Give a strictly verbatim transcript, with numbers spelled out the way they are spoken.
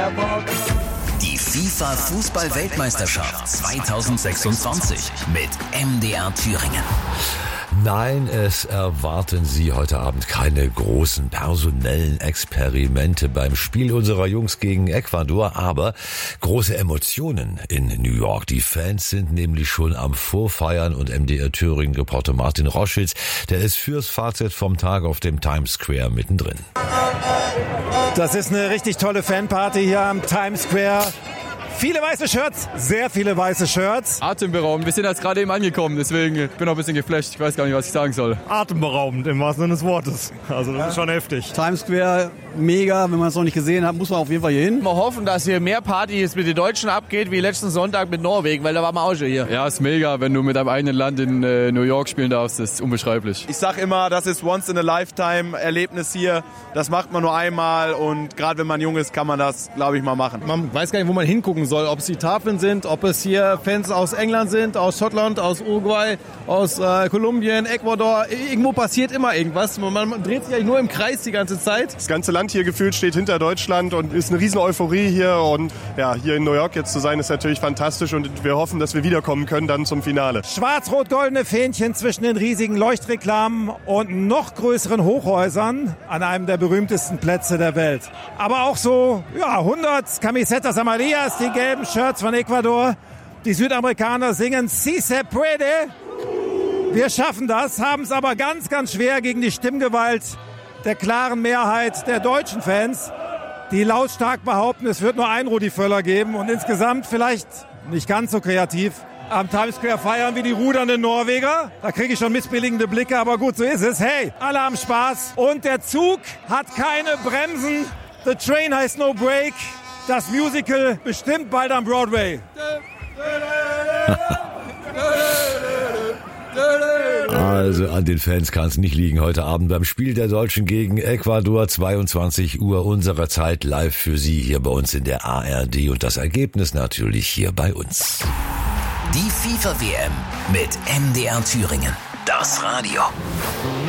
Die FIFA-Fußball-Weltmeisterschaft zwanzig sechsundzwanzig mit M D R Thüringen. Nein, es erwarten Sie heute Abend keine großen personellen Experimente beim Spiel unserer Jungs gegen Ecuador, aber große Emotionen in New York. Die Fans sind nämlich schon am Vorfeiern und M D R Thüringen-Reporter Martin Roschitz, der ist fürs Fazit vom Tag auf dem Times Square mittendrin. Das ist eine richtig tolle Fanparty hier am Times Square. Viele weiße Shirts, sehr viele weiße Shirts. Atemberaubend, wir sind jetzt gerade eben angekommen, deswegen bin ich noch ein bisschen geflasht. Ich weiß gar nicht, was ich sagen soll. Atemberaubend im wahrsten Sinne des Wortes. Also das ja. ist schon heftig. Times Square, mega. Wenn man es noch nicht gesehen hat, muss man auf jeden Fall hier hin. Wir hoffen, dass hier mehr Partys mit den Deutschen abgeht, wie letzten Sonntag mit Norwegen, weil da waren wir auch schon hier. Ja, ist mega, wenn du mit deinem eigenen Land in äh, New York spielen darfst, das ist unbeschreiblich. Ich sag immer, das ist once in a lifetime Erlebnis hier. Das macht man nur einmal und gerade wenn man jung ist, kann man das, glaube ich, mal machen. Man weiß gar nicht, wo man hingucken soll, ob es die Tafeln sind, ob es hier Fans aus England sind, aus Schottland, aus Uruguay, aus äh, Kolumbien, Ecuador. Irgendwo passiert immer irgendwas. Man, man dreht sich eigentlich nur im Kreis die ganze Zeit. Das ganze Land hier gefühlt steht hinter Deutschland und ist eine riesen Euphorie hier. Und ja, hier in New York jetzt zu sein, ist natürlich fantastisch und wir hoffen, dass wir wiederkommen können dann zum Finale. Schwarz-rot-goldene Fähnchen zwischen den riesigen Leuchtreklamen und noch größeren Hochhäusern an einem der berühmtesten Plätze der Welt. Aber auch so, ja, hundert Camisetas Amarillas, die gelben Shirts von Ecuador. Die Südamerikaner singen Si se puede. Wir schaffen das, haben es aber ganz, ganz schwer gegen die Stimmgewalt der klaren Mehrheit der deutschen Fans, die lautstark behaupten, es wird nur einen Rudi Völler geben und insgesamt vielleicht nicht ganz so kreativ. Am Times Square feiern wie die rudernden Norweger. Da kriege ich schon missbilligende Blicke, aber gut, so ist es. Hey, alle haben Spaß und der Zug hat keine Bremsen. The train has no brake. Das Musical bestimmt bald am Broadway. Also an den Fans kann es nicht liegen heute Abend beim Spiel der Deutschen gegen Ecuador, zweiundzwanzig Uhr unserer Zeit, live für Sie hier bei uns in der A R D und das Ergebnis natürlich hier bei uns. Die FIFA W M mit M D R Thüringen. Das Radio.